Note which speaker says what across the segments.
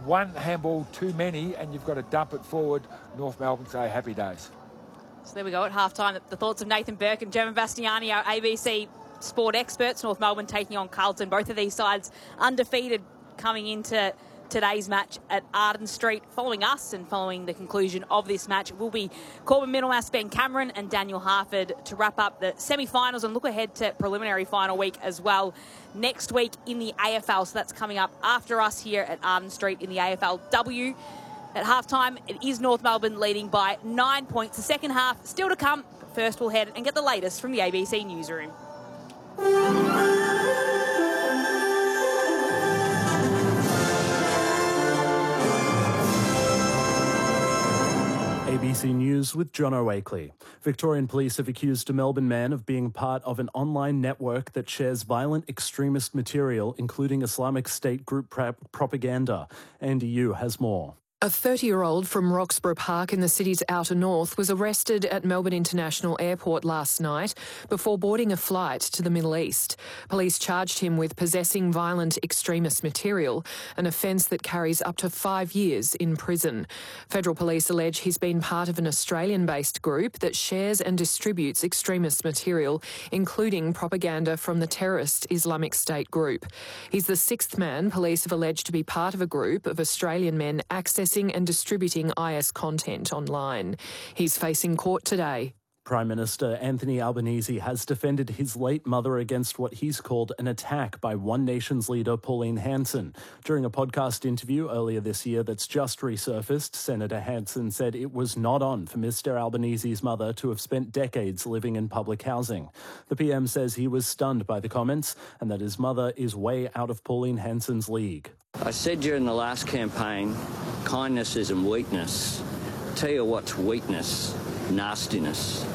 Speaker 1: one handball too many and you've got to dump it forward. North Melbourne say happy days.
Speaker 2: So there we go at halftime. The thoughts of Nathan Burke and Gemma Bastiani, our ABC sport experts. North Melbourne taking on Carlton. Both of these sides undefeated coming into today's match at Arden Street. Following us and following the conclusion of this match will be Corbin Middlemass, Ben Cameron and Daniel Harford to wrap up the semi-finals and look ahead to preliminary final week as well next week in the AFL. So that's coming up after us here at Arden Street in the AFLW. At halftime, it is North Melbourne leading by 9 points. The second half still to come. But first, we'll head and get the latest from the ABC newsroom.
Speaker 3: ABC News with John O'Wakely. Victorian police have accused a Melbourne man of being part of an online network that shares violent extremist material, including Islamic State group propaganda. Andy Yu has more.
Speaker 4: A 30-year-old from Roxburgh Park in the city's outer north was arrested at Melbourne International Airport last night before boarding a flight to the Middle East. Police charged him with possessing violent extremist material, an offence that carries up to 5 years in prison. Federal police allege he's been part of an Australian-based group that shares and distributes extremist material, including propaganda from the terrorist Islamic State group. He's the sixth man police have alleged to be part of a group of Australian men accessing and distributing IS content online. He's facing court today.
Speaker 3: Prime Minister Anthony Albanese has defended his late mother against what he's called an attack by One Nation's leader Pauline Hanson. During a podcast interview earlier this year that's just resurfaced, Senator Hanson said it was not on for Mr Albanese's mother to have spent decades living in public housing. The PM says he was stunned by the comments and that his mother is way out of Pauline Hanson's league.
Speaker 5: I said during the last campaign, kindness isn't weakness. Tell you what's weakness: nastiness,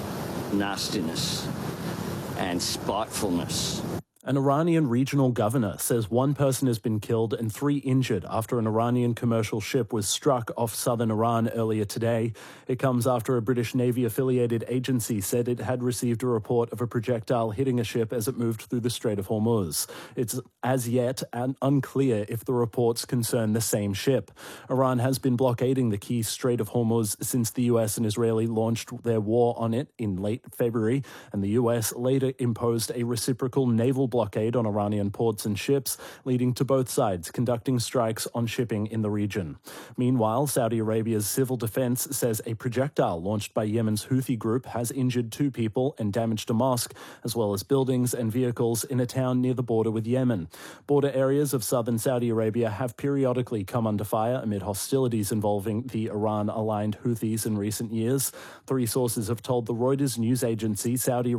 Speaker 5: and spitefulness.
Speaker 3: An Iranian regional governor says one person has been killed and 3 injured after an Iranian commercial ship was struck off southern Iran earlier today. It comes after a British Navy-affiliated agency said it had received a report of a projectile hitting a ship as it moved through the Strait of Hormuz. It's as yet unclear if the reports concern the same ship. Iran has been blockading the key Strait of Hormuz since the US and Israeli launched their war on it in late February, and the US later imposed a reciprocal naval blockade on Iranian ports and ships, leading to both sides conducting strikes on shipping in the region. Meanwhile, Saudi Arabia's civil defense says a projectile launched by Yemen's Houthi group has injured 2 people and damaged a mosque, as well as buildings and vehicles in a town near the border with Yemen. Border areas of southern Saudi Arabia have periodically come under fire amid hostilities involving the Iran-aligned Houthis in recent years. 3 sources have told the Reuters news agency Saudi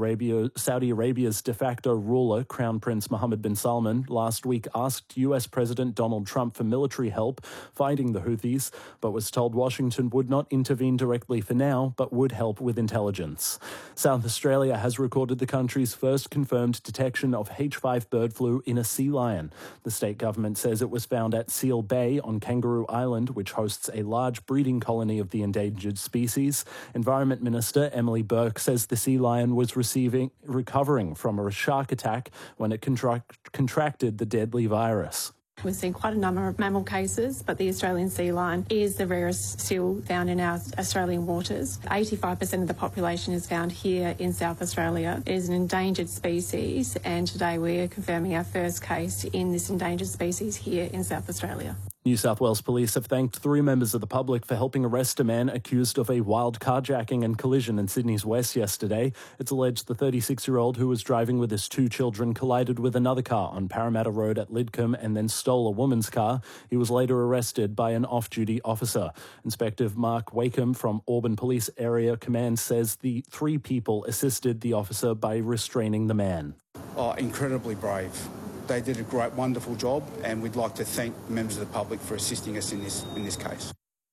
Speaker 3: Arabia's de facto ruler, Crown Prince Mohammed bin Salman, last week asked US President Donald Trump for military help fighting the Houthis, but was told Washington would not intervene directly for now, but would help with intelligence. South Australia has recorded the country's first confirmed detection of H5 bird flu in a sea lion. The state government says it was found at Seal Bay on Kangaroo Island, which hosts a large breeding colony of the endangered species. Environment Minister Emily Burke says the sea lion was recovering from a shark attack when it contracted the deadly virus.
Speaker 6: We've seen quite a number of mammal cases, but the Australian sea lion is the rarest seal found in our Australian waters. 85% of the population is found here in South Australia. It is an endangered species, and today we are confirming our first case in this endangered species here in South Australia.
Speaker 3: New South Wales police have thanked 3 members of the public for helping arrest a man accused of a wild carjacking and collision in Sydney's West yesterday. It's alleged the 36-year-old who was driving with his 2 children collided with another car on Parramatta Road at Lidcombe and then stole a woman's car. He was later arrested by an off-duty officer. Inspector Mark Wakeham from Auburn Police Area Command says the 3 people assisted the officer by restraining the man.
Speaker 7: Oh, incredibly brave. They did a great, wonderful job, and we'd like to thank members of the public for assisting us in this case.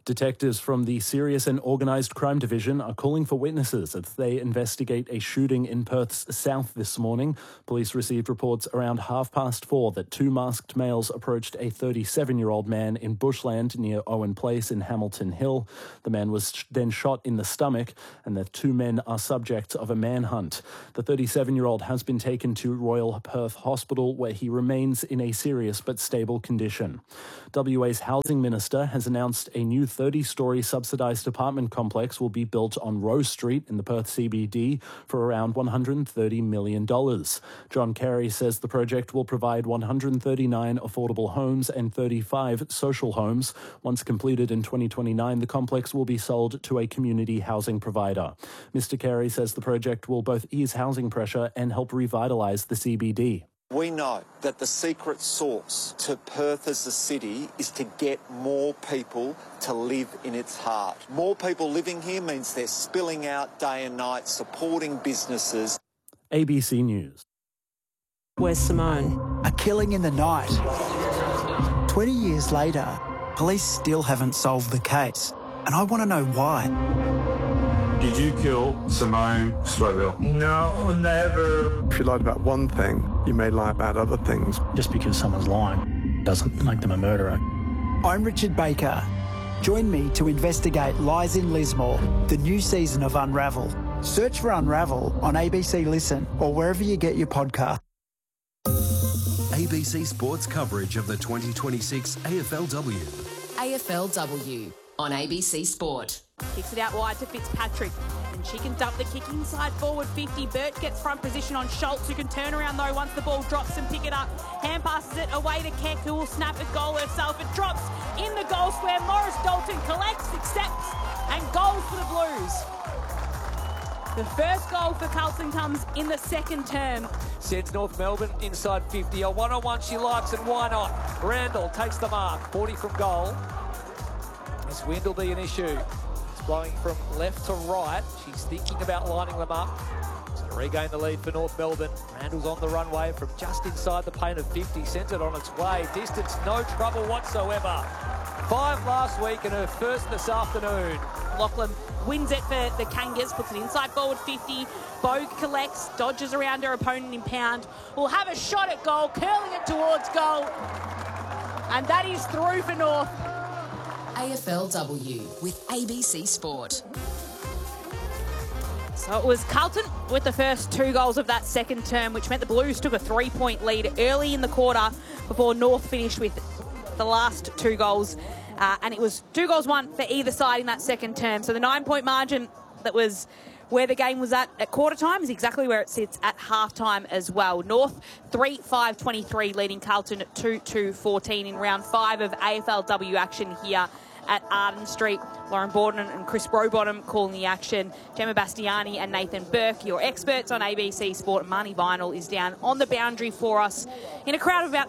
Speaker 3: Detectives from the Serious and Organised Crime Division are calling for witnesses as they investigate a shooting in Perth's south this morning. Police received reports around 4:30 that two masked males approached a 37-year-old man in Bushland near Owen Place in Hamilton Hill. The man was then shot in the stomach, and the two men are subject of a manhunt. The 37-year-old has been taken to Royal Perth Hospital, where he remains in a serious but stable condition. WA's Housing Minister has announced a new 30-storey subsidised apartment complex will be built on Rose Street in the Perth CBD for around $130 million. John Carey says the project will provide 139 affordable homes and 35 social homes. Once completed in 2029, the complex will be sold to a community housing provider. Mr. Carey says the project will both ease housing pressure and help revitalise the CBD.
Speaker 8: We know that the secret sauce to Perth as a city is to get more people to live in its heart. More people living here means they're spilling out day and night, supporting businesses.
Speaker 3: ABC News.
Speaker 9: Where's Simone?
Speaker 10: A killing in the night. 20 years later, police still haven't solved the case, and I want to know why.
Speaker 11: Did you kill Simone Stroville?
Speaker 12: No, never.
Speaker 13: If you lied about one thing, you may lie about other things.
Speaker 14: Just because someone's lying doesn't make them a murderer.
Speaker 10: I'm Richard Baker. Join me to investigate Lies in Lismore, the new season of Unravel. Search for Unravel on ABC Listen or wherever you get your podcast.
Speaker 15: ABC Sports coverage of the 2026 AFLW.
Speaker 16: AFLW on ABC Sport.
Speaker 2: Kicks it out wide to Fitzpatrick, and she can dump the kick inside forward 50. Burt gets front position on Schultz, who can turn around though once the ball drops and pick it up. Hand passes it away to Keck, who will snap a goal herself. It drops in the goal square. Morris Dalton collects, accepts, and goals for the Blues. The first goal for Carlton comes in the second term.
Speaker 17: Sends North Melbourne inside 50. A one-on-one she likes, and why not? Randall takes the mark. 40 from goal. This wind will be an issue. Blowing from left to right. She's thinking about lining them up to regain the lead for North Melbourne. Randall's on the runway from just inside the paint of 50. Sends it on its way. Distance, no trouble whatsoever. 5 last week and her first this afternoon.
Speaker 2: Lachlan wins it for the Kangas, puts it inside forward 50. Bogue collects, dodges around her opponent in Pound. Will have a shot at goal, curling it towards goal. And that is through for North.
Speaker 16: AFLW with ABC Sport.
Speaker 2: So it was Carlton with the first 2 goals of that second term, which meant the Blues took a 3-point lead early in the quarter before North finished with the last 2 goals. And it was 2 goals, 1 for either side in that second term. So the 9-point margin that was where the game was at quarter time is exactly where it sits at half-time as well. North 3-5-23 leading Carlton 2-2-14 in round 5 of AFLW action here at Arden Street. Lauren Borden and Chris Rowbottom calling the action. Gemma Bastiani and Nathan Burke, your experts on ABC Sport. Marnie Vinyl is down on the boundary for us in a crowd of about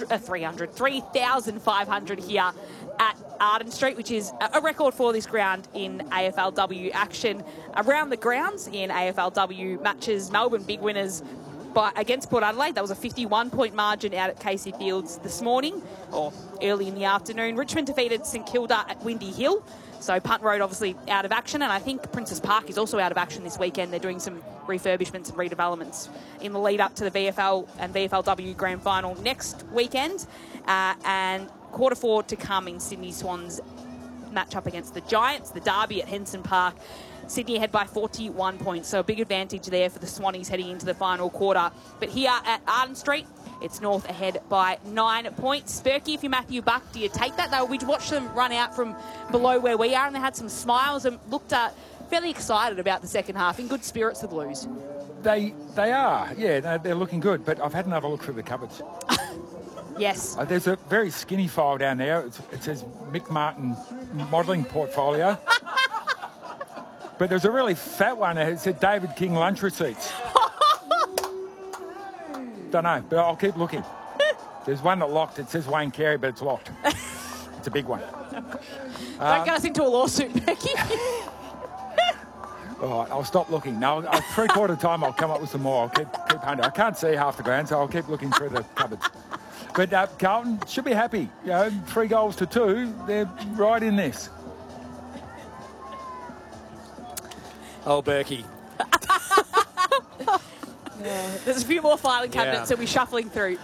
Speaker 2: 3,500 here at Arden Street, which is a record for this ground in AFLW action. Around the grounds in AFLW matches, Melbourne big winners against Port Adelaide. That was a 51-point margin out at Casey Fields this morning, or early in the afternoon. Richmond defeated St Kilda at Windy Hill. So Punt Road obviously out of action, and I think Princes Park is also out of action this weekend. They're doing some refurbishments and redevelopments in the lead up to the VFL and VFLW Grand Final next weekend. And quarter 4 to come in Sydney Swans match up against the Giants, the derby at Henson Park. Sydney ahead by 41 points, so a big advantage there for the Swannies heading into the final quarter. But here at Arden Street, it's North ahead by 9 points. Spurky, if you're Matthew Buck, do you take that? Though we watched them run out from below where we are, and they had some smiles and looked fairly excited about the second half. In good spirits, the Blues.
Speaker 1: They are, yeah, they're looking good. But I've had another look through the cupboards.
Speaker 2: Yes.
Speaker 1: There's a very skinny file down there. It says Mick Martin modelling portfolio. But there's a really fat one that said David King lunch receipts. Don't know, but I'll keep looking. There's one that locked. It says Wayne Carey, but it's locked. It's a big one.
Speaker 2: Don't get us into a lawsuit, Becky.
Speaker 1: All right, I'll stop looking. No, 3/4 time I'll come up with some more. I'll keep hunting. I can't see half the ground, so I'll keep looking through the cupboards. But Carlton should be happy. 3 goals to 2. They're right in this.
Speaker 17: Oh, Berkey.
Speaker 2: There's a few more filing cabinets that we're shuffling through.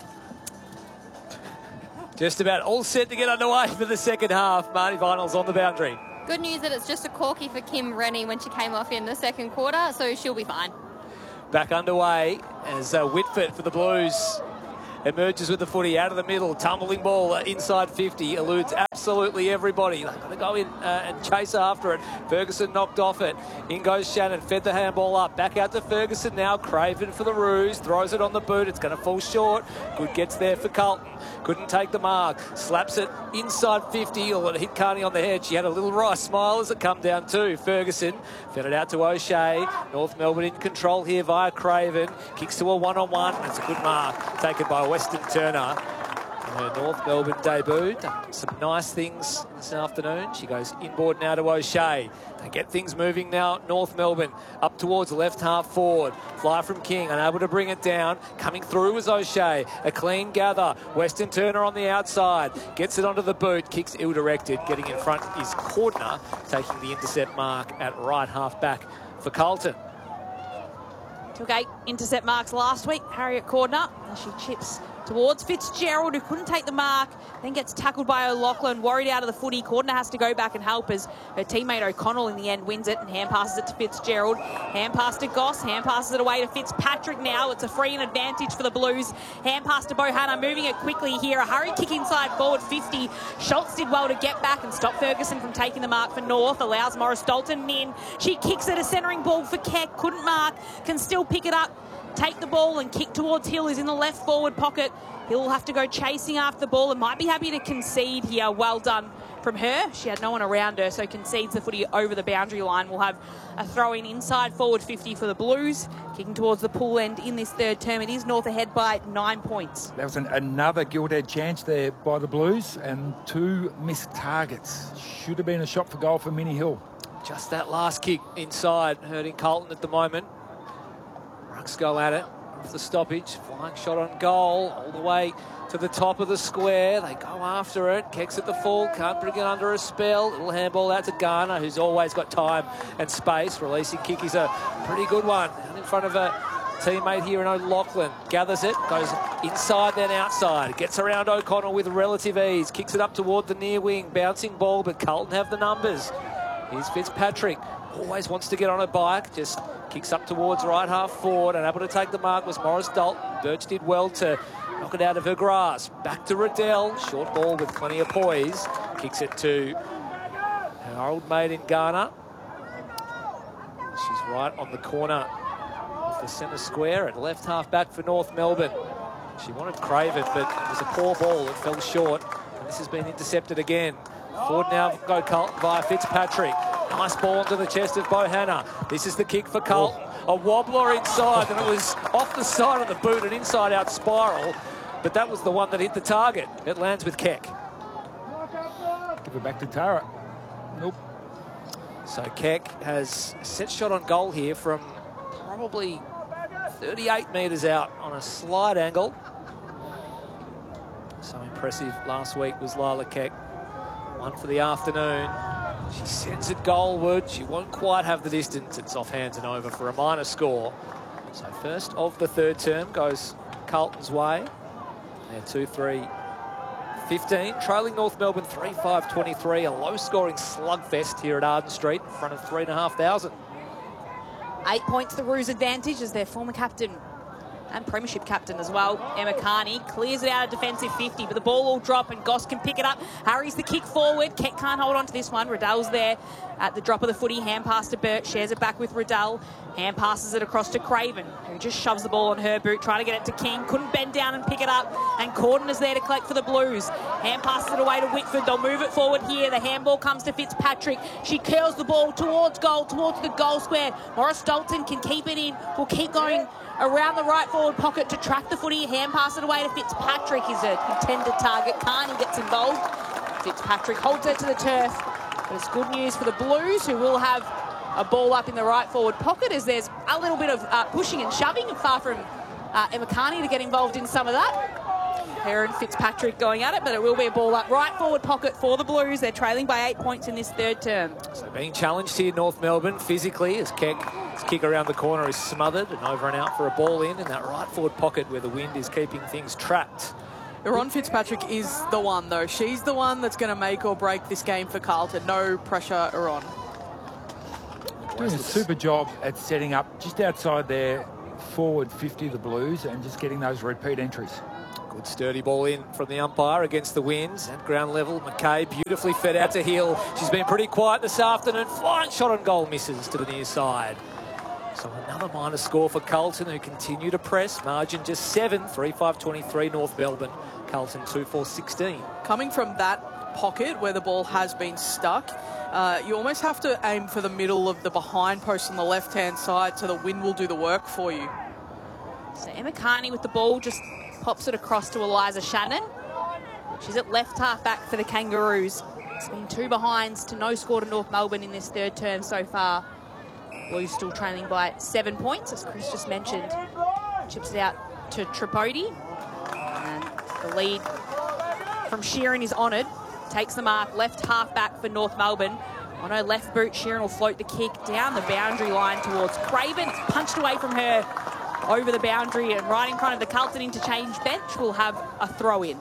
Speaker 17: Just about all set to get underway for the second half. Marnie Vinyl's on the boundary.
Speaker 18: Good news that it's just a corky for Kim Rennie when she came off in the second quarter, so she'll be fine.
Speaker 17: Back underway as Whitford for the Blues emerges with the footy out of the middle. Tumbling ball inside 50. Eludes absolutely everybody. They've got to go in and chase after it. Ferguson knocked off it. In goes Shannon. Fed the handball up. Back out to Ferguson now. Craven for the Roos. Throws it on the boot. It's going to fall short. Good gets there for Carlton. Couldn't take the mark. Slaps it inside 50. Or it hit Carney on the head. She had a little wry smile as it come down too. Ferguson fed it out to O'Shea. North Melbourne in control here via Craven. Kicks to a one-on-one. That's a good mark. Taken by Weston Turner. Her North Melbourne debut. Done some nice things this afternoon. She goes inboard now to O'Shea. They get things moving now. North Melbourne up towards left half forward. Fly from King, unable to bring it down. Coming through was O'Shea. A clean gather. Weston Turner on the outside. Gets it onto the boot. Kicks ill-directed. Getting in front is Cordner, taking the intercept mark at right half back for Carlton.
Speaker 2: Took 8 intercept marks last week. Harriet Cordner, as she chips towards Fitzgerald, who couldn't take the mark, then gets tackled by O'Loughlin, worried out of the footy. Cordner has to go back and help as her teammate O'Connell in the end wins it and hand passes it to Fitzgerald. Hand pass to Goss, hand passes it away to Fitzpatrick now. It's a free and advantage for the Blues. Hand pass to Bohanna, moving it quickly here. A hurry kick inside forward 50. Schultz did well to get back and stop Ferguson from taking the mark for North. Allows Morris Dalton in. She kicks it, a centering ball for Keck. Couldn't mark, can still pick it up. Take the ball and kick towards Hill, who's in the left forward pocket. Hill will have to go chasing after the ball and might be happy to concede here. Well done from her. She had no one around her, so concedes the footy over the boundary line. We'll have a throw-in inside forward 50 for the Blues. Kicking towards the pool end in this third term. It is North ahead by 9 points.
Speaker 1: That was another gilt-edged chance there by the Blues and 2 missed targets. Should have been a shot for goal for Minnie Hill.
Speaker 17: Just that last kick inside, hurting Carlton at the moment. Rucks go at it off the stoppage. Flying shot on goal all the way to the top of the square. They go after it. Keck's at the full. Can't bring it under a spell. Little handball out to Garner, who's always got time and space. Releasing kick is a pretty good one. And in front of a teammate here in O'Loughlin. Gathers it. Goes inside then outside. Gets around O'Connell with relative ease. Kicks it up toward the near wing. Bouncing ball, but Carlton have the numbers. Here's Fitzpatrick. Always wants to get on a bike. Just kicks up towards right half forward, and able to take the mark was Morris Dalton. Birch did well to knock it out of her grasp. Back to Riddell. Short ball with plenty of poise. Kicks it to her old mate in Garner. She's right on the corner of the centre square at left half back for North Melbourne. She wanted Craven, but it was a poor ball. It fell short, and this has been intercepted again. Forward now go Carlton via Fitzpatrick. Nice ball onto the chest of Bohanna. This is the kick for Carlton. A wobbler inside, and it was off the side of the boot, an inside-out spiral. But that was the one that hit the target. It lands with Keck.
Speaker 1: Give it back to Tara. Nope.
Speaker 17: So Keck has a set shot on goal here from probably 38 metres out on a slide angle. So impressive last week was Lila Keck. One for the afternoon. She sends it goalward. She won't quite have the distance. It's off hands and over for a minor score. So first of the third term goes Carlton's way. They're 2-3-15. Trailing North Melbourne 3-5-23. A low-scoring slugfest here at Arden Street in front of 3,500.
Speaker 2: 8 points the Roos advantage as their former captain and premiership captain as well, Emma Carney, clears it out of defensive 50, but the ball will drop and Goss can pick it up. Hurries the kick forward. Keck can't hold on to this one. Riddell's there at the drop of the footy. Hand pass to Burt. Shares it back with Riddell. Hand passes it across to Craven, who just shoves the ball on her boot, trying to get it to King. Couldn't bend down and pick it up. And Corden is there to collect for the Blues. Hand passes it away to Whitford. They'll move it forward here. The handball comes to Fitzpatrick. She curls the ball towards goal, towards the goal square. Morris Dalton can keep it in. Will keep going around the right forward pocket to track the footy. Hand pass it away to Fitzpatrick is a intended target. Carney gets involved. Fitzpatrick holds her to the turf. But it's good news for the Blues, who will have a ball up in the right forward pocket as there's a little bit of pushing and shoving, far from Emma Carney to get involved in some of that. Her and Fitzpatrick going at it, but it will be a ball up right forward pocket for the Blues. They're trailing by 8 points in this third term.
Speaker 17: So being challenged here, North Melbourne, physically, as his kick around the corner is smothered and over and out for a ball in that right forward pocket where the wind is keeping things trapped.
Speaker 19: Ron Fitzpatrick is the one, though. She's the one that's going to make or break this game for Carlton. No pressure, Ron.
Speaker 1: Doing a super job at setting up just outside their forward 50, the Blues, and just getting those repeat entries.
Speaker 17: Good sturdy ball in from the umpire against the winds at ground level. McKay beautifully fed out to Hill. She's been pretty quiet this afternoon. Flying shot on goal misses to the near side. So another minor score for Carlton, who continue to press. Margin just 7, 3-5-23 North Melbourne. Carlton 2-4-16.
Speaker 19: Coming from that pocket where the ball has been stuck, you almost have to aim for the middle of the behind post on the left-hand side so the wind will do the work for you.
Speaker 2: So Emma Carney with the ball just pops it across to Eliza Shannon. She's at left half back for the Kangaroos. It's been 2 behinds to no score to North Melbourne in this third term so far. Blues still trailing by 7 points, as Chris just mentioned. Chips it out to Tripodi. And the lead from Sheeran is honoured. Takes the mark, left half back for North Melbourne. On her left boot, Sheeran will float the kick down the boundary line towards Craven. It's punched away from her over the boundary, and right in front of the Carlton interchange bench will have a throw-in.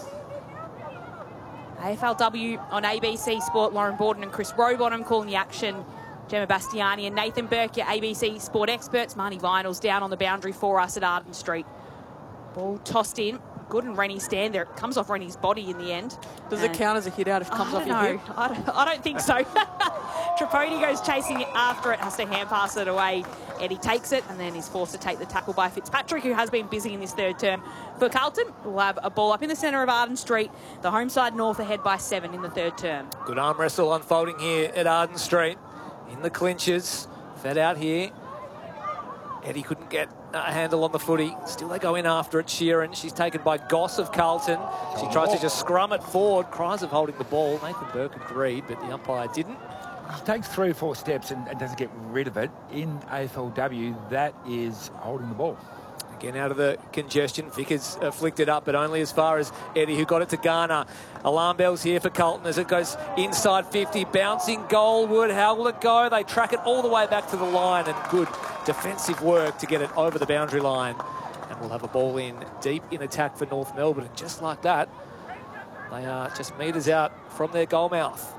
Speaker 2: AFLW on ABC Sport. Lauren Borden and Chris Rowbottom calling the action. Gemma Bastiani and Nathan Burke, your ABC Sport experts. Marnie Vinals down on the boundary for us at Arden Street. Ball tossed in. Good, and Rennie stand there. It comes off Rennie's body in the end.
Speaker 19: Does it count as a hit out if it comes off your hip?
Speaker 2: I don't think so. Tripodi goes chasing it after it, has to hand pass it away. Eddie takes it and then is forced to take the tackle by Fitzpatrick, who has been busy in this third term. For Carlton, we'll have a ball up in the centre of Arden Street. The home side North ahead by 7 in the third term.
Speaker 17: Good arm wrestle unfolding here at Arden Street. In the clinches, fed out here. Eddie couldn't get a handle on the footy. Still they go in after it. Sheeran, she's taken by Goss of Carlton. She tries to just scrum it forward. Cries of holding the ball. Nathan Burke agreed, but the umpire didn't.
Speaker 1: She takes 3 or 4 steps and doesn't get rid of it. In AFLW, that is holding the ball.
Speaker 17: Again, out of the congestion, Vickers flicked it up, but only as far as Eddie, who got it to Garner. Alarm bells here for Carlton as it goes inside 50. Bouncing goalward. How will it go? They track it all the way back to the line, and good defensive work to get it over the boundary line. And we'll have a ball in deep in attack for North Melbourne. And just like that, they are just metres out from their goal mouth.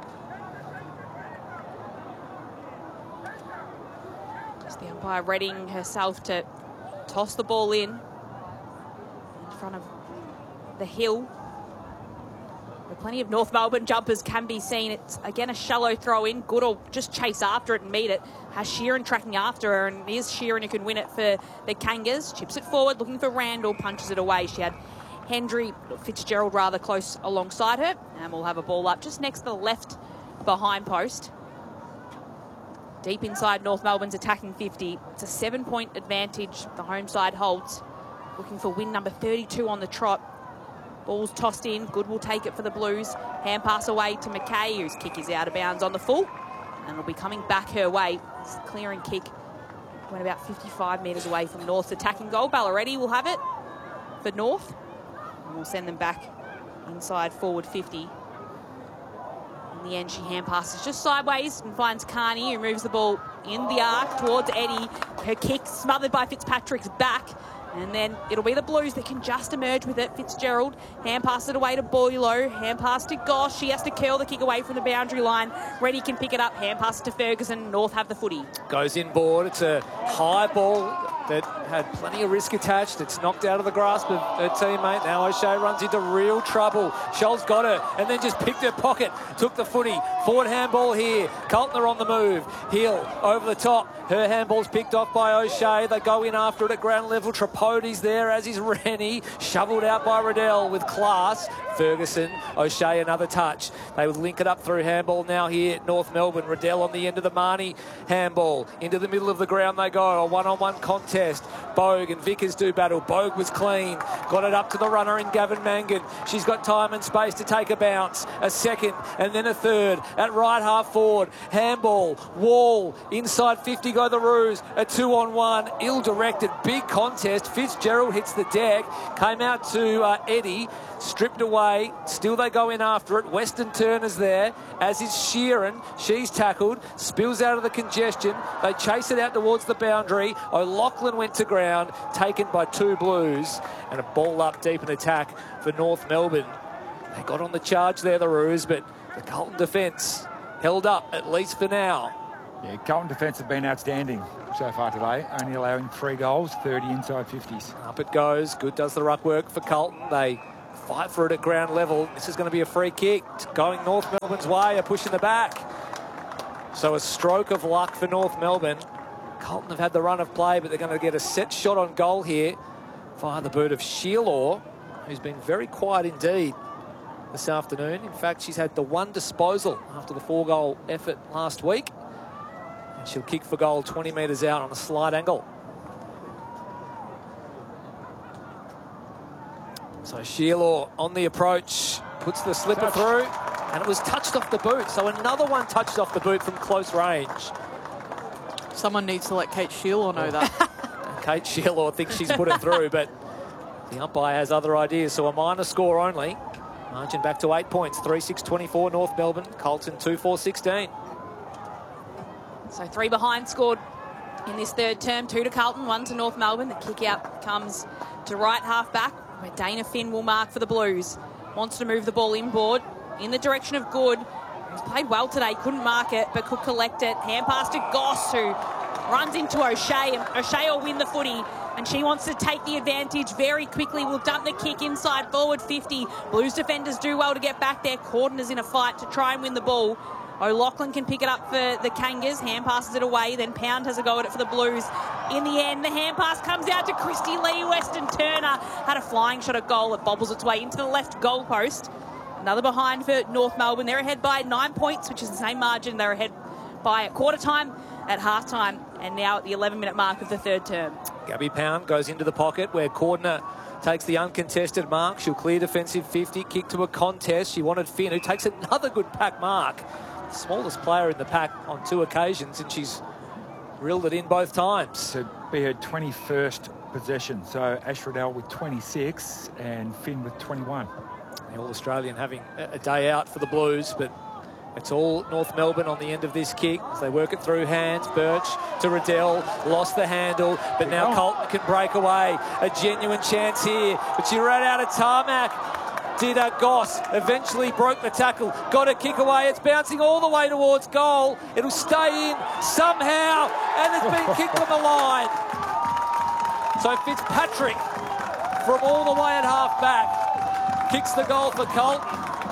Speaker 2: Just the umpire readying herself to toss the ball in front of the hill. Where plenty of North Melbourne jumpers can be seen. It's again a shallow throw in. Good, or just chase after it and meet it. Has Sheeran tracking after her, and it is Sheeran who can win it for the Kangas. Chips it forward, looking for Randall, punches it away. She had Fitzgerald rather close alongside her, and we'll have a ball up just next to the left behind post. Deep inside North Melbourne's attacking 50. It's a 7-point advantage the home side holds. Looking for win number 32 on the trot. Ball's tossed in. Good will take it for the Blues. Hand pass away to McKay, whose kick is out of bounds on the full. And will be coming back her way. It's a clearing kick. Went about 55 metres away from North's attacking goal. Ballaretti will have it for North. And we'll send them back inside forward 50. In the end, she hand passes just sideways and finds Carney, who moves the ball in the arc towards Eddie. Her kick smothered by Fitzpatrick's back. And then it'll be the Blues that can just emerge with it. Fitzgerald, hand pass it away to Boylo. Hand pass to Goss. She has to curl the kick away from the boundary line. Reddy can pick it up. Hand pass to Ferguson. North have the footy.
Speaker 17: Goes inboard. It's a high ball that had plenty of risk attached. It's knocked out of the grasp of her teammate. Now O'Shea runs into real trouble. Scholl's got her and then just picked her pocket. Took the footy. Forward handball here. Carlton on the move. Hill over the top. Her handball's picked off by O'Shea. They go in after it at ground level. Tripodi's there, as is Rennie. Shoveled out by Riddell with class. Ferguson, O'Shea another touch. They would link it up through handball now here at North Melbourne. Riddell on the end of the Marnie handball. Into the middle of the ground they go. A one-on-one contest. contest. Bogue and Vickers do battle. Bogue was clean. Got it up to the runner in Gavin Mangan. She's got time and space to take a bounce. A second and then a third. At right half forward. Handball. Wall. Inside 50 go the Roos. A 2-on-1. Ill-directed. Big contest. Fitzgerald hits the deck. Came out to Eddie. Stripped away. Still they go in after it. Weston Turner's there, as is Sheeran. She's tackled. Spills out of the congestion. They chase it out towards the boundary. O'Loughlin went to ground, taken by 2 Blues. And a ball up deep in attack for North Melbourne. They got on the charge there, the Roos, but the Carlton defence held up, at least for now.
Speaker 1: Yeah, Carlton defence have been outstanding so far today, only allowing 3 goals, 30 inside 50s.
Speaker 17: Up it goes. Good does the ruck work for Carlton. They fight for it at ground level. This is going to be a free kick. It's going North Melbourne's way, a push in the back. So a stroke of luck for North Melbourne. Carlton have had the run of play, but they're going to get a set shot on goal here via the boot of Shearlaw, who's been very quiet indeed this afternoon. In fact, she's had the 1 disposal after the 4-goal effort last week. And she'll kick for goal 20 metres out on a slight angle. So Shearlaw on the approach, puts the slipper through, and it was touched off the boot. So another one touched off the boot from close range.
Speaker 19: Someone needs to let Kate Shearlaw know that.
Speaker 17: Kate Shearlaw thinks she's put it through, but the umpire has other ideas. So a minor score only. Margin back to 8 points. 3-6-24 North Melbourne. Carlton 2-4-16.
Speaker 2: So 3 behind scored in this third term. 2 to Carlton, 1 to North Melbourne. The kick out comes to right half back, where Dana Finn will mark for the Blues. Wants to move the ball inboard in the direction of Good. He's played well today, couldn't mark it, but could collect it. Hand pass to Goss, who runs into O'Shea, and O'Shea will win the footy, and she wants to take the advantage very quickly. Will dump the kick inside forward 50. Blues defenders do well to get back there. Corden is in a fight to try and win the ball. O'Loughlin can pick it up for the Kangas. Hand passes it away. Then Pound has a go at it for the Blues. In the end, the hand pass comes out to Christy Lee. Weston Turner had a flying shot at goal. It bobbles its way into the left goal post. Another behind for North Melbourne. They're ahead by 9 points, which is the same margin they're ahead by at quarter time, at half time, and now at the 11-minute mark of the third term.
Speaker 17: Gabby Pound goes into the pocket where Cordner takes the uncontested mark. She'll clear defensive 50, kick to a contest. She wanted Finn, who takes another good pack mark. Smallest player in the pack on 2 occasions, and she's reeled it in both times.
Speaker 1: To be her 21st possession. So Ash Riddell with 26 and Finn with 21.
Speaker 17: The All-Australian having a day out for the Blues, but it's all North Melbourne on the end of this kick as they work it through hands. Birch to Riddell, lost the handle, but now Colton can break away. A genuine chance here, but she ran out of tarmac. Did Goss, eventually broke the tackle, got a kick away. It's bouncing all the way towards goal. It'll stay in somehow, and it's been kicked on the line. So Fitzpatrick, from all the way at half back, kicks the goal for Colton.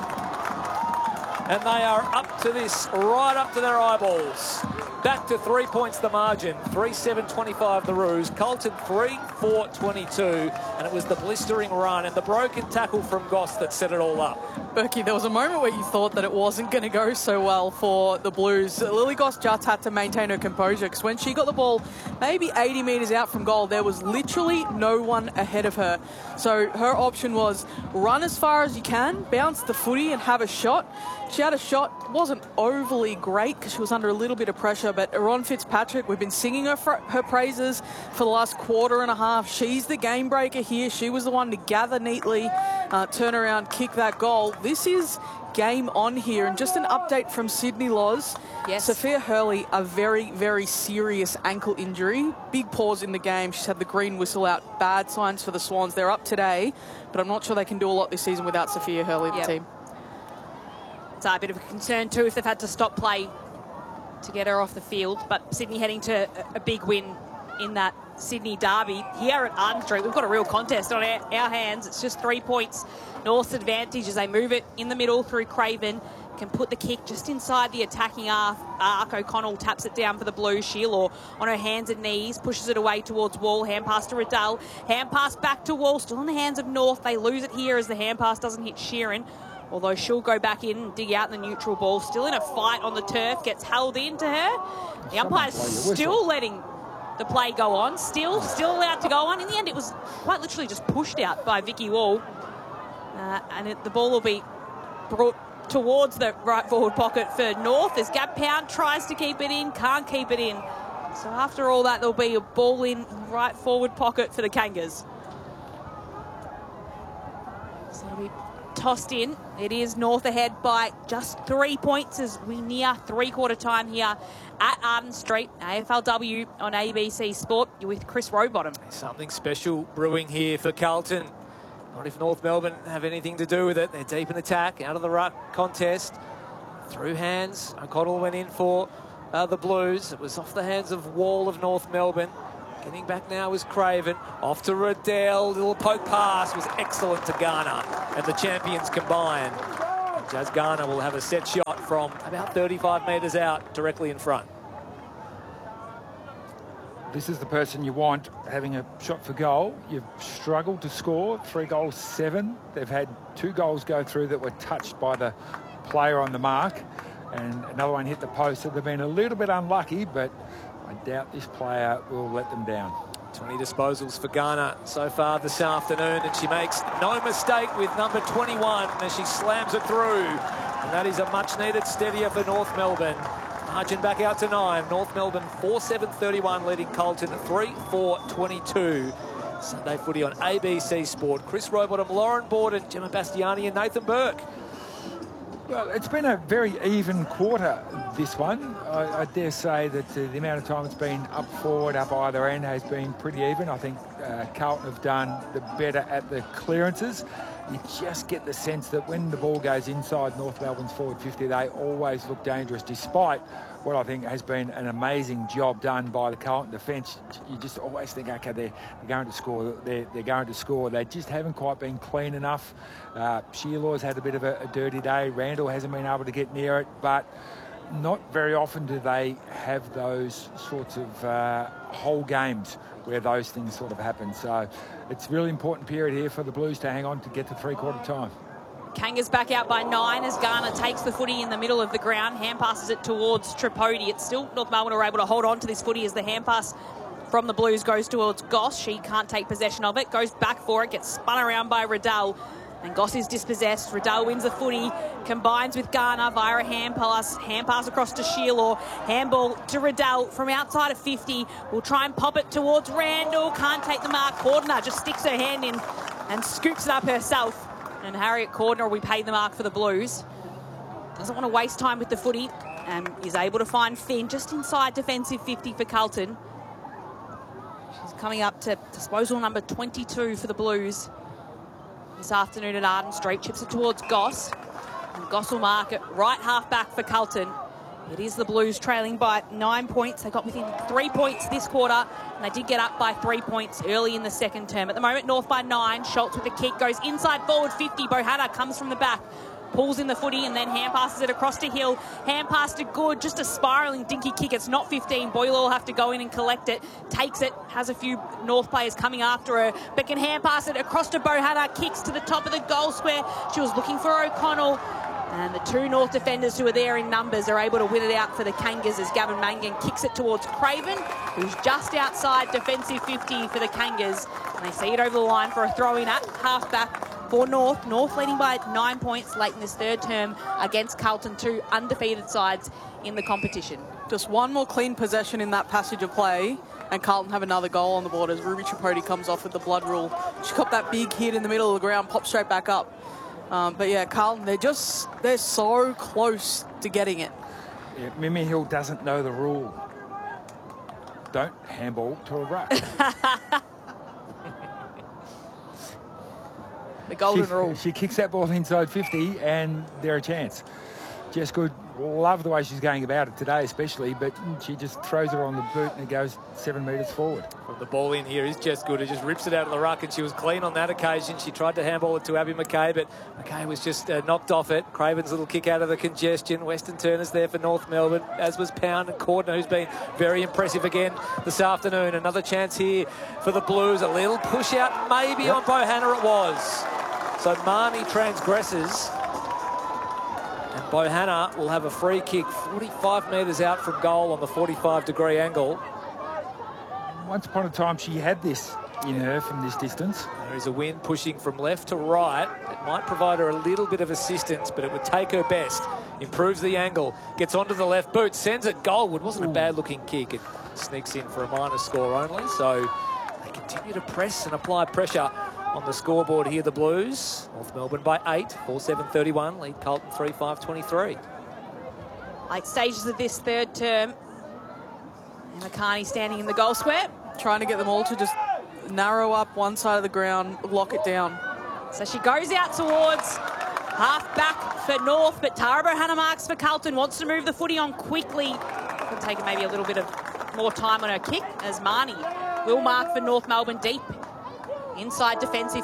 Speaker 17: And they are up to this, right up to their eyeballs. Back to 3 points the margin. 3-7-25 the Roos. Carlton 3-4-22. And it was the blistering run and the broken tackle from Goss that set it all up.
Speaker 19: Berkey, there was a moment where you thought that it wasn't going to go so well for the Blues. Lily Goss just had to maintain her composure, because when she got the ball maybe 80 metres out from goal, there was literally no one ahead of her. So her option was run as far as you can, bounce the footy and have a shot. She had a shot, wasn't overly great because she was under a little bit of pressure, but Ron Fitzpatrick, we've been singing her praises for the last quarter and a half. She's the game breaker here. She was the one to gather neatly, turn around, kick that goal. This is game on here. And just an update from Sydney Loz.
Speaker 2: Yes.
Speaker 19: Sophia Hurley, a very, very serious ankle injury. Big pause in the game. She's had the green whistle out. Bad signs for the Swans. They're up today, but I'm not sure they can do a lot this season without Sophia Hurley, the team.
Speaker 2: It's a bit of a concern too if they've had to stop play to get her off the field. But Sydney heading to a big win in that Sydney derby. Here at Arden Street, we've got a real contest on our hands. It's just 3 points North's advantage as they move it in the middle through Craven. Can put the kick just inside the attacking arc. O'Connell taps it down for the Blues. Shearlaw on her hands and knees, pushes it away towards Wall. Hand pass to Riddell. Hand pass back to Wall. Still in the hands of North. They lose it here as the hand pass doesn't hit Sheeran. Although she'll go back in and dig out the neutral ball. Still in a fight on the turf. Gets held into her. The umpire's still letting the play go on. Still allowed to go on. In the end, it was quite literally just pushed out by Vicky Wall. And the ball will be brought towards the right forward pocket for North as Gab Pound tries to keep it in, can't keep it in. So after all that, there'll be a ball in right forward pocket for the Kangas. So it'll be tossed in. It is North ahead by just 3 points as we near three-quarter time here at Arden Street. AFLW on ABC Sport. You're with Chris Rowbottom.
Speaker 17: Something special brewing here for Carlton. Not if North Melbourne have anything to do with it. They're deep in attack, out of the ruck contest. Through hands. O'Connell went in for the Blues. It was off the hands of Wall of North Melbourne. Getting back now is Craven. Off to Riddell. Little poke pass was excellent to Garner. And the champions combined. Jazz Garner will have a set shot from about 35 metres out, directly in front.
Speaker 1: This is the person you want having a shot for goal. You've struggled to score. 3 goals, 7. They've had 2 goals go through that were touched by the player on the mark. And another one hit the post. So they've been a little bit unlucky, but I doubt this player will let them down.
Speaker 17: 20 disposals for Garner so far this afternoon, and she makes no mistake with number 21 as she slams it through. And that is a much-needed steadier for North Melbourne. Margin back out to 9. North Melbourne 4-7-31 leading Carlton 3-4-22. Sunday footy on ABC Sport. Chris Rowbottom, Lauren Borden, Gemma Bastiani and Nathan Burke.
Speaker 1: Well, it's been a very even quarter, this one. I dare say that the amount of time it's been up forward, up either end has been pretty even. I think Carlton have done the better at the clearances. You just get the sense that when the ball goes inside North Melbourne's forward 50, they always look dangerous, despite what I think has been an amazing job done by the Carlton defence. You just always think, okay, they're going to score. They're going to score. They just haven't quite been clean enough. Shearlaw's had a bit of a dirty day. Randall hasn't been able to get near it, but not very often do they have those sorts of whole games where those things sort of happen. So it's a really important period here for the Blues to hang on to get to three-quarter time.
Speaker 2: Kangas back out by 9 as Garner takes the footy in the middle of the ground. Hand passes it towards Tripodi. It's still North Melbourne are able to hold on to this footy as the hand pass from the Blues goes towards Goss. She can't take possession of it. Goes back for it. Gets spun around by Riddell. And Goss is dispossessed. Riddell wins the footy. Combines with Garner via a hand pass. Hand pass across to Shearlaw. Handball to Riddell from outside of 50. Will try and pop it towards Randall. Can't take the mark. Cordner just sticks her hand in and scoops it up herself. And Harriet Cordner will be paid the mark for the Blues. Doesn't want to waste time with the footy and is able to find Finn just inside defensive 50 for Carlton. She's coming up to disposal number 22 for the Blues this afternoon at Arden Street. Chips it towards Goss. And Goss will mark it right half back for Carlton. It is the Blues trailing by 9 points. They got within 3 points this quarter, and they did get up by 3 points early in the second term. At the moment, North by 9. Schultz with the kick, goes inside forward 50. Bohanna comes from the back, pulls in the footy and then hand passes it across to Hill. Hand pass to Good, just a spiralling dinky kick. It's not 15. Boyle will have to go in and collect it. Takes it, has a few North players coming after her, but can hand pass it across to Bohanna. Kicks to the top of the goal square. She was looking for O'Connell. And the 2 North defenders who are there in numbers are able to win it out for the Kangas as Gavin Mangan kicks it towards Craven, who's just outside defensive 50 for the Kangas. And they see it over the line for a throw-in at half-back for North. North leading by 9 points late in this third term against Carlton, 2 undefeated sides in the competition.
Speaker 19: Just one more clean possession in that passage of play, and Carlton have another goal on the board as Ruby Tripodi comes off with the blood rule. She got that big hit in the middle of the ground, popped straight back up. But yeah, Carlton, they're so close to getting it.
Speaker 1: Yeah, Mimi Hill doesn't know the rule. Don't handball to a ruck.
Speaker 19: The golden rule.
Speaker 1: She kicks that ball inside 50 and they're a chance. Jess Good, love the way she's going about it today especially, but she just throws her on the boot and it goes 7 metres forward.
Speaker 17: Well, the ball in here is Jess Good, who just rips it out of the ruck, and she was clean on that occasion. She tried to handball it to Abby McKay, but McKay was just knocked off it. Craven's little kick out of the congestion. Weston Turner's there for North Melbourne, as was Pound and Cordner, who's been very impressive again this afternoon. Another chance here for the Blues. A little push out maybe on Bohanna it was. So Marnie transgresses. And Bohanna will have a free kick 45 metres out from goal on the 45-degree angle.
Speaker 1: once upon a time she had this in her from this distance.
Speaker 17: There is a wind pushing from left to right. It might provide her a little bit of assistance, but it would take her best. Improves the angle, gets onto the left boot, sends it goalward. Wasn't a bad-looking kick. It sneaks in for a minor score only, so they continue to press and apply pressure on the scoreboard here, the Blues. North Melbourne by 8, 4-7-31, lead Carlton 3-5-23.
Speaker 2: Late stages of this third term. Emma Kearney standing in the goal square.
Speaker 19: Trying to get them all to just narrow up one side of the ground, lock it down.
Speaker 2: So she goes out towards half back for North, but Tara Bohanna marks for Carlton, wants to move the footy on quickly. Could take maybe a little bit of more time on her kick, as Marnie will mark for North Melbourne deep. Inside defensive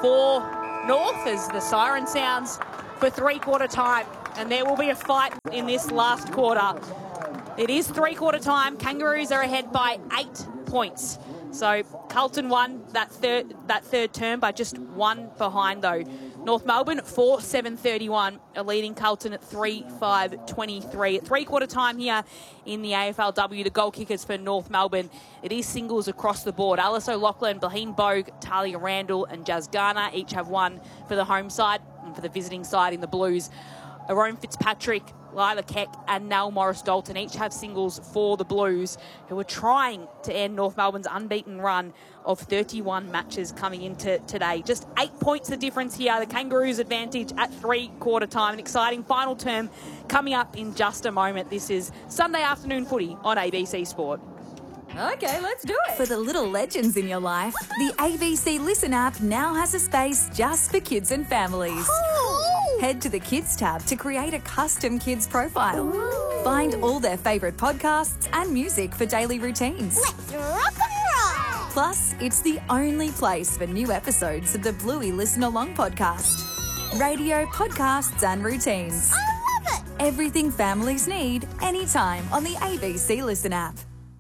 Speaker 2: 54 North as the siren sounds for three-quarter time. And there will be a fight in this last quarter. It is three-quarter time. Kangaroos are ahead by 8 points. So Carlton won that third term by just 1 behind, though. North Melbourne 4-7-31 are leading Carlton at 3-5-23. At three-quarter time here in the AFLW, the goal kickers for North Melbourne, it is singles across the board. Alice O'Loughlin, Baheen Bogue, Talia Randall and Jazz Garner each have 1 for the home side, and for the visiting side in the Blues, Arone Fitzpatrick, Lila Keck and Nell Morris-Dalton each have singles for the Blues, who are trying to end North Melbourne's unbeaten run of 31 matches coming into today. Just 8 points the difference here. The Kangaroos advantage at three-quarter time. An exciting final term coming up in just a moment. This is Sunday afternoon footy on ABC Sport.
Speaker 20: Okay, let's do it. For the little legends in your life, the ABC Listen app now has a space just for kids and families. Head to the Kids tab to create a custom kids profile. Ooh. Find all their favourite podcasts and music for daily routines.
Speaker 21: Let's rock and roll!
Speaker 20: Plus, it's the only place for new episodes of the Bluey Listen Along podcast. Radio, podcasts and routines.
Speaker 21: I love it!
Speaker 20: Everything families need, anytime on the ABC Listen app.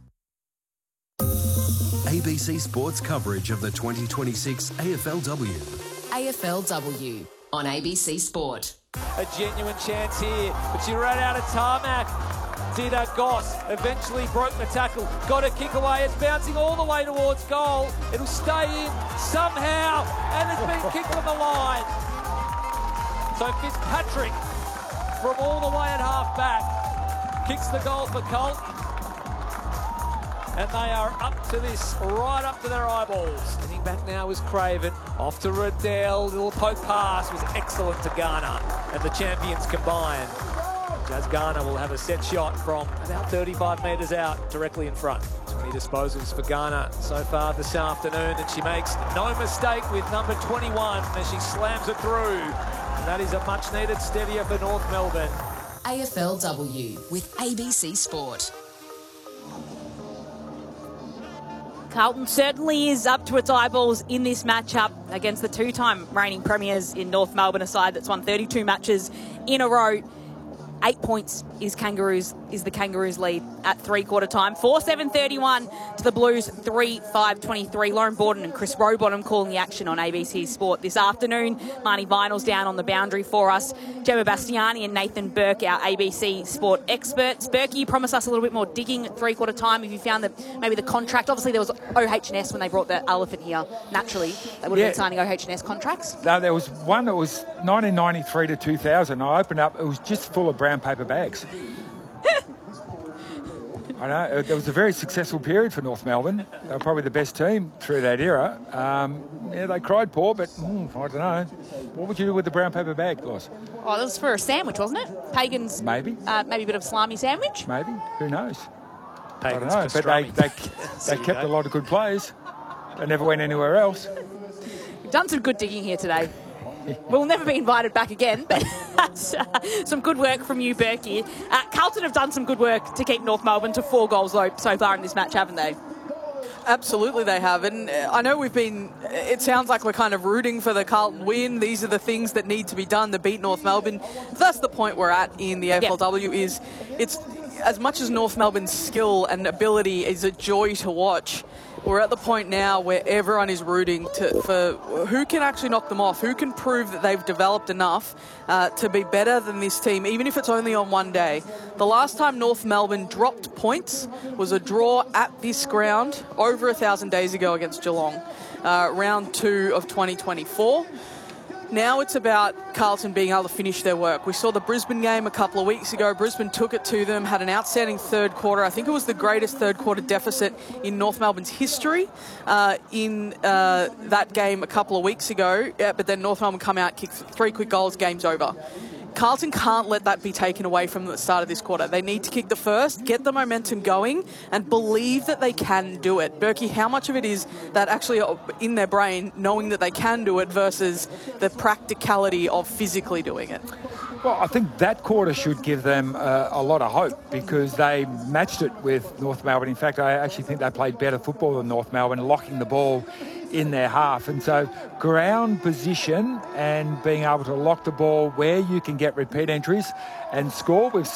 Speaker 15: ABC Sports coverage of the 2026 AFLW.
Speaker 16: AFLW on ABC Sport.
Speaker 17: A genuine chance here, but she ran out of tarmac. Dida Goss eventually broke the tackle, got a kick away. It's bouncing all the way towards goal. It'll stay in somehow, and it's been kicked on the line. So Fitzpatrick, from all the way at half back, kicks the goal for Carlton. And they are up to this, right up to their eyeballs. Standing back now is Craven. Off to Riddell. Little poke pass was excellent to Garner. And the champions combined. Jazz Garner will have a set shot from about 35 metres out, directly in front. 20 disposals for Garner so far this afternoon. And she makes no mistake with number 21 as she slams it through. And that is a much-needed steadier for North Melbourne.
Speaker 16: AFLW with ABC Sport.
Speaker 2: Carlton certainly is up to its eyeballs in this matchup against the two-time reigning premiers in North Melbourne, a side that's won 32 matches in a row. 8 points is the Kangaroos lead at three-quarter time. 4-7-31 to the Blues, 3-5-23. Lauren Borden and Chris Rowbottom calling the action on ABC Sport this afternoon. Marnie Vinyl's down on the boundary for us. Gemma Bastiani and Nathan Burke, our ABC Sport experts. Burke, you promised us a little bit more digging at three-quarter time. Have you found that maybe the contract, obviously there was OH&S when they brought the Elephant here, naturally. They would have been signing OH&S contracts.
Speaker 1: No, there was one that was 1993 to 2000. I opened up, it was just full of brown paper bags. I know, it was a very successful period for North Melbourne. They were probably the best team through that era. They cried poor, but I don't know. What would you do with the brown paper bag, Loss?
Speaker 2: Oh, that was for a sandwich, wasn't it? Pagan's.
Speaker 1: Maybe.
Speaker 2: Maybe a bit of salami sandwich?
Speaker 1: Maybe. Who knows?
Speaker 17: Pagan's
Speaker 1: I don't know, but they kept a lot of good players. They never went anywhere else.
Speaker 2: You've done some good digging here today. We'll never be invited back again, but that's some good work from you, Berkey. Carlton have done some good work to keep North Melbourne to 4 goals though so far in this match, haven't they?
Speaker 19: Absolutely they have, and I know it sounds like we're kind of rooting for the Carlton win. These are the things that need to be done to beat North Melbourne. That's the point we're at in the AFLW. It's as much as North Melbourne's skill and ability is a joy to watch. We're at the point now where everyone is rooting for who can actually knock them off, who can prove that they've developed enough to be better than this team, even if it's only on one day. The last time North Melbourne dropped points was a draw at this ground over 1,000 days ago against Geelong, round 2 of 2024. Now it's about Carlton being able to finish their work. We saw the Brisbane game a couple of weeks ago. Brisbane took it to them, had an outstanding third quarter. I think it was the greatest third quarter deficit in North Melbourne's history in that game a couple of weeks ago. Yeah, but then North Melbourne come out, kick 3 quick goals, game's over. Carlton can't let that be taken away from the start of this quarter. They need to kick the first, get the momentum going, and believe that they can do it. Berkey, how much of it is that actually in their brain, knowing that they can do it versus the practicality of physically doing it?
Speaker 1: Well, I think that quarter should give them a lot of hope because they matched it with North Melbourne. In fact, I actually think they played better football than North Melbourne, locking the ball in their half. And so ground position and being able to lock the ball where you can get repeat entries and score. We've